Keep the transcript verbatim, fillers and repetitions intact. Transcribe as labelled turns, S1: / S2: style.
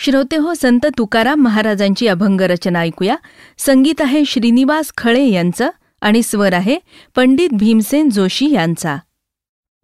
S1: श्रोते हो, संत तुकाराम महाराजांची अभंग रचना ऐकूया. संगीत आहे श्रीनिवास खळे यांचं आणि स्वर आहे पंडित भीमसेन जोशी यांचा.